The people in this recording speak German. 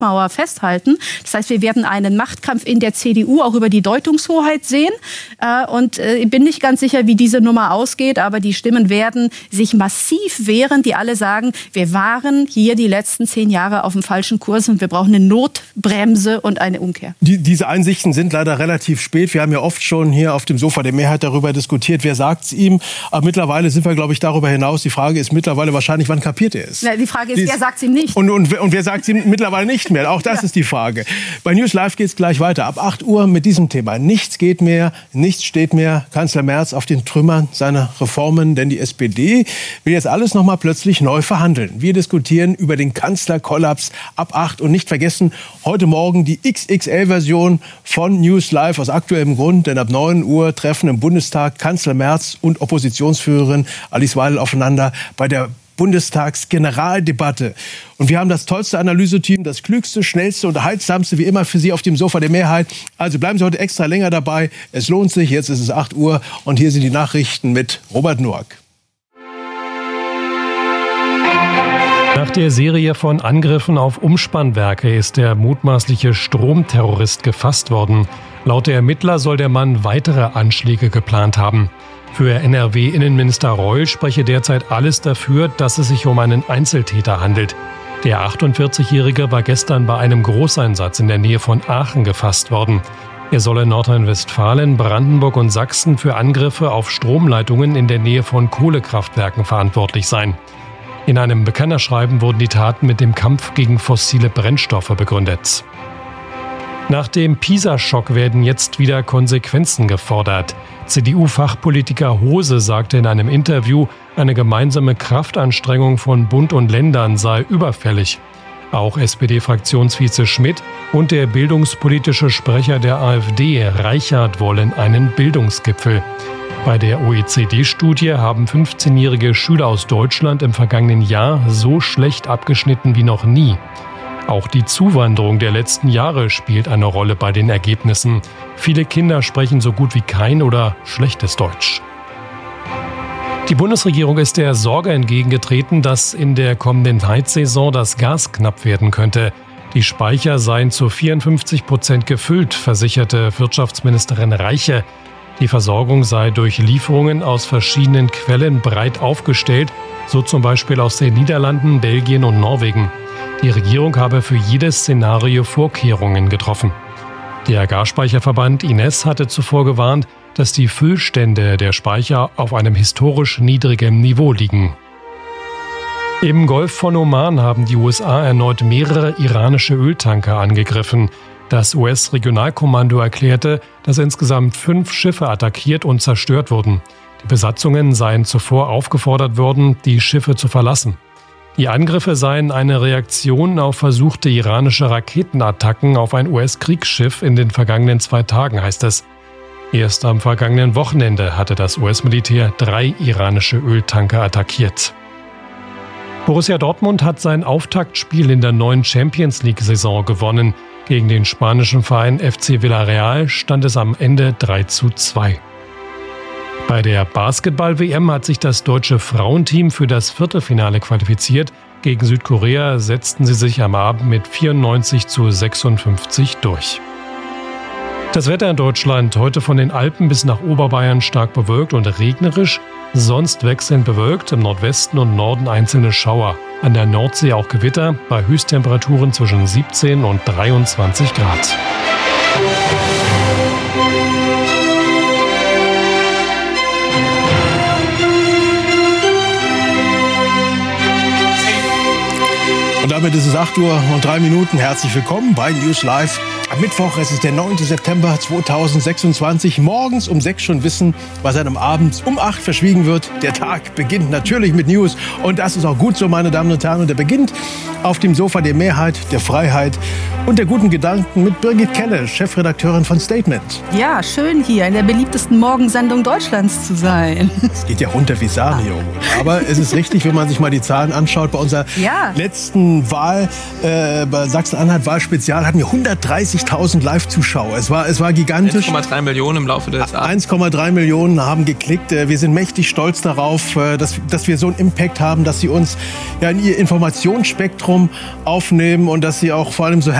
Machtmauer festhalten. Das heißt, wir werden einen Machtkampf in der CDU auch über die Deutungshoheit sehen. Und ich bin nicht ganz sicher, wie diese Nummer ausgeht, aber die Stimmen werden sich massiv wehren, die alle sagen, wir waren hier die letzten 10 Jahre auf dem falschen Kurs und wir brauchen eine Notbremse und eine Umkehr. Diese Einsichten sind leider relativ spät. Wir haben ja oft schon hier auf dem Sofa der Mehrheit darüber diskutiert, wer sagt's ihm. Aber mittlerweile sind wir, glaube ich, darüber hinaus. Die Frage ist mittlerweile wahrscheinlich, wann kapiert er es? Na, die Frage ist, wer sagt's ihm nicht? Und wer sagt's ihm mittlerweile nicht mehr? Auch das ist die Frage. Bei News Live geht's gleich weiter. Ab 8 Uhr mit diesem Thema. Nichts geht mehr, nichts steht mehr. Kanzler Merz auf den Trümmern seiner Reformen. Denn die SPD will jetzt alles noch mal plötzlich neu verhandeln. Wir diskutieren über den Kanzlerkollaps ab 8. Und nicht vergessen, heute Morgen die XXL-Version von News Live aus aktuellem Grund. Denn ab 9 Uhr treffen im Bundestag Kanzler Merz und Oppositionsführerin Alice Weidel aufeinander bei der Bundestagsgeneraldebatte. Und wir haben das tollste Analyseteam, das klügste, schnellste, unterhaltsamste, wie immer für Sie auf dem Sofa der Mehrheit. Also bleiben Sie heute extra länger dabei. Es lohnt sich. Jetzt ist es 8 Uhr und hier sind die Nachrichten mit Robert Noack. Nach der Serie von Angriffen auf Umspannwerke ist der mutmaßliche Stromterrorist gefasst worden. Laut der Ermittler soll der Mann weitere Anschläge geplant haben. Für NRW-Innenminister Reul spreche derzeit alles dafür, dass es sich um einen Einzeltäter handelt. Der 48-Jährige war gestern bei einem Großeinsatz in der Nähe von Aachen gefasst worden. Er soll in Nordrhein-Westfalen, Brandenburg und Sachsen für Angriffe auf Stromleitungen in der Nähe von Kohlekraftwerken verantwortlich sein. In einem Bekennerschreiben wurden die Taten mit dem Kampf gegen fossile Brennstoffe begründet. Nach dem PISA-Schock werden jetzt wieder Konsequenzen gefordert. CDU-Fachpolitiker Hose sagte in einem Interview, eine gemeinsame Kraftanstrengung von Bund und Ländern sei überfällig. Auch SPD-Fraktionsvize Schmidt und der bildungspolitische Sprecher der AfD, Reichert, wollen einen Bildungsgipfel. Bei der OECD-Studie haben 15-jährige Schüler aus Deutschland im vergangenen Jahr so schlecht abgeschnitten wie noch nie. Auch die Zuwanderung der letzten Jahre spielt eine Rolle bei den Ergebnissen. Viele Kinder sprechen so gut wie kein oder schlechtes Deutsch. Die Bundesregierung ist der Sorge entgegengetreten, dass in der kommenden Heizsaison das Gas knapp werden könnte. Die Speicher seien zu 54% gefüllt, versicherte Wirtschaftsministerin Reiche. Die Versorgung sei durch Lieferungen aus verschiedenen Quellen breit aufgestellt, so zum Beispiel aus den Niederlanden, Belgien und Norwegen. Die Regierung habe für jedes Szenario Vorkehrungen getroffen. Der Gasspeicherverband Ines hatte zuvor gewarnt, dass die Füllstände der Speicher auf einem historisch niedrigen Niveau liegen. Im Golf von Oman haben die USA erneut mehrere iranische Öltanker angegriffen. Das US-Regionalkommando erklärte, dass insgesamt 5 Schiffe attackiert und zerstört wurden. Die Besatzungen seien zuvor aufgefordert worden, die Schiffe zu verlassen. Die Angriffe seien eine Reaktion auf versuchte iranische Raketenattacken auf ein US-Kriegsschiff in den vergangenen 2 Tagen, heißt es. Erst am vergangenen Wochenende hatte das US-Militär 3 iranische Öltanker attackiert. Borussia Dortmund hat sein Auftaktspiel in der neuen Champions-League-Saison gewonnen. Gegen den spanischen Verein FC Villarreal stand es am Ende 3:2. Bei der Basketball-WM hat sich das deutsche Frauenteam für das Viertelfinale qualifiziert. Gegen Südkorea setzten sie sich am Abend mit 94:56 durch. Das Wetter in Deutschland heute von den Alpen bis nach Oberbayern stark bewölkt und regnerisch, sonst wechselnd bewölkt, im Nordwesten und Norden einzelne Schauer. An der Nordsee auch Gewitter, bei Höchsttemperaturen zwischen 17 und 23 Grad. Und damit ist es 8:03. Herzlich willkommen bei News Live. Am Mittwoch, es ist der 9. September 2026. Morgens um 6 schon wissen, was einem abends um 8 verschwiegen wird. Der Tag beginnt natürlich mit News. Und das ist auch gut so, meine Damen und Herren. Und er beginnt auf dem Sofa der Mehrheit, der Freiheit. Und der guten Gedanken mit Birgit Kelle, Chefredakteurin von Statement. Ja, schön hier in der beliebtesten Morgensendung Deutschlands zu sein. Es geht ja runter wie Sahne hier oben. Aber es ist richtig, wenn man sich mal die Zahlen anschaut. Bei unserer letzten Wahl, bei Sachsen-Anhalt Wahlspezial, hatten wir 130.000 Live-Zuschauer. Es war gigantisch. 1,3 Millionen im Laufe des Abends. 1,3 Millionen haben geklickt. Wir sind mächtig stolz darauf, dass wir so einen Impact haben, dass sie uns in ihr Informationsspektrum aufnehmen und dass sie auch vor allem so